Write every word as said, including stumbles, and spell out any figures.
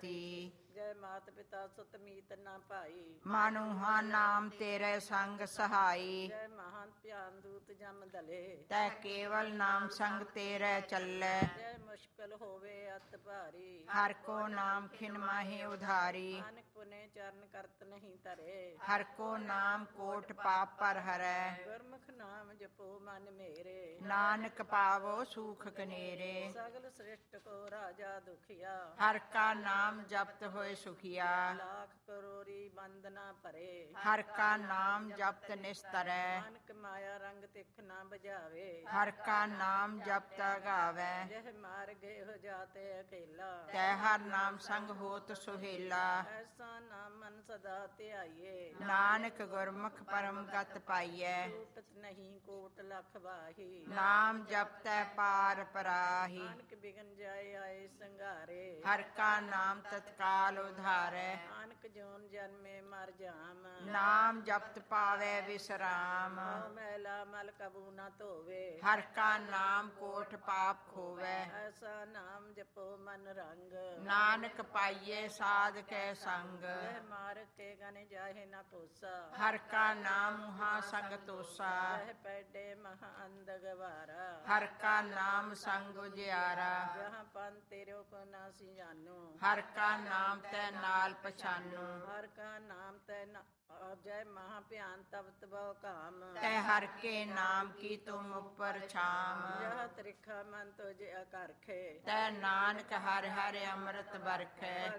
ਜੈ ਮਾਤ ਪਿਤਾ ਸੁਤ ਮੀਤ ਨਾ ਭਾਈ, ਮਾਨੂਹਾ ਨਾਮ ਤੇਰੇ ਸੰਗ ਸਹਾਈ। ਜੈ ਮਹਾਨ ਧਿਆਨ ਦੂਤ ਜਮ ਦਲੇ, ਤੈ ਕੇਵਲ ਨਾਮ ਸੰਗ ਤੇਰੇ ਚੱਲੇ। ਜੈ ਮੁਸ਼ਕਲ ਹੋਵੇ ਅਤ ਭਾਰੀ, ਹਰ ਕੋ ਨਾਮ ਖਿਨ ਮਾਹੀ ਉਧਾਰੀ। ਨਾਨਕ ਪੁਨੇ ਚਰਨ ਕਰਤ ਨਹੀਂ ਧਰੇ, ਹਰ ਕੋ ਨਾਮ ਕੋਟ ਪਾਪ ਪਰ ਹਰੈ। ਗੁਰਮੁਖ ਨਾਮ ਜਪੋ ਮਨ ਮੇਰੇ, ਨਾਨਕ ਪਾਵੋ ਸੂਖ ਕਨੇਰੇ। ਸਗਲ ਸ੍ਰਿਸ਼ਟ ਕੋ ਰਾਜਾ ਦੁਖੀਆ, ਹਰ ਕਾ ਨਾਮ ਜਪਤ ਹੋਏ ਸੁਖੀਆ। ਲਾਖ ਕਰੋਰੀ ਬੰਦਨਾ ਭਰੇ, ਹਰ ਕਾ ਨਾਮ ਜਪਤ ਨਿਸਤਰੈ। ਨਾਨਕ ਮਾਇਆ ਰੰਗ ਤਿਖ ਨਾ ਬਜਾਵੇ, ਹਰ ਕਾ ਨਾਮ ਜਪਤ ਗਾਵੈ। ਜਹ ਮਾਰ ਗਏ ਹੋ ਜਾਤੇ ਅਕੇਲਾ, ਤੈ ਹਰ ਨਾਮ ਸੰਗ ਹੋਤ ਸੁਹੇਲਾ। ਐਸਾ ਨਾਮ ਮਨ ਸਦਾ ਧਿਆਈਏ, ਨਾਨਕ ਗੁਰਮੁਖ ਪਰਮ ਗਤ ਪਾਈਐ। ਟੂਟਤ ਨਹੀਂ ਕੋਟ ਲਖ ਵਾਹੀ, ਨਾਮ ਜਪਤੈ ਪਾਰ ਪਰਾਹੀ। ਨਾਨਕ ਬਿਗਨ ਜਾਏ ਆਏ ਸੰਘਾਰੇ, ਹਰ ਕਾ ਨਾਮ ਤਤਕਾਲ ਉਧਾਰੈ। ਨਾਨਕ ਜੋਨ ਜਨਮੇ ਮਰ ਜਾਮ, ਨਾਮ ਜਪਤ ਪਾਵੈ ਵਿਸਰਾਮ। ਮੋਹ ਮੈਲਾ ਮਲ ਕਬੂ ਨਾ ਧੋਵੇ, ਹਰ ਕਾ ਨਾਮ ਕੋਟ ਪਾਪ ਖੋਵੈ। ਐਸਾ ਨਾਮ ਜਪੋ ਮਨ ਰੰਗ, ਨਾਨਕ ਪਾਈਏ ਸਾਧ ਕੈ ਸੰਗ। ਇਹ ਮਾਰ ਕੇ ਗਨ ਜਾਹੇ ਨਾ ਪੋਸਾ, ਹਰ ਕਾ ਨਾਮ ਮੁਹਾ ਸੰਗ ਤੋਸਾ। ਇਹ ਪੈਡੇ ਮਹਾ ਅੰਧ ਗਵਾਰਾ, ਹਰ ਕਾ ਨਾਮ ਸੰਗ ਉਜਿਆਰਾ। ਜਹਾਂ ਪੰਨ ਤੇਰੇ ਕੋ ਨਾ ਸੀ ਜਾਨੂ, ਹਰ ਕਾ ਨਾਮ ਤੈ ਨਾਲ ਪਛਾਨੂ। ਹਰ ਕਾ ਨਾਮ ਤੈ ਨਾ ਜੈ ਮਹਾ ਭਿਆਨ ਤਬ ਤਬੋ ਕਾਮ, ਤੈ ਹਰ ਕੇ ਨਾਮ ਕੀ ਤੁਮ ਉਪਰ ਛਾਮ। ਜਹ ਤ੍ਰਿਖਾ ਮਨ ਤੁਜ ਅਕਰਖੇ, ਤੈ ਨਾਨਕ ਹਰਿ ਹਰਿ ਅੰਮ੍ਰਿਤ ਬਰਖੈ।